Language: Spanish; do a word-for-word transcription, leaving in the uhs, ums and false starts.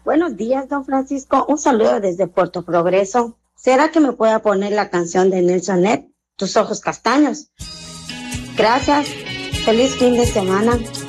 Buenos días, don Francisco. Un saludo desde Puerto Progreso. ¿Será que me pueda poner la canción de Nelson Ned, Tus ojos castaños? Gracias. Feliz fin de semana.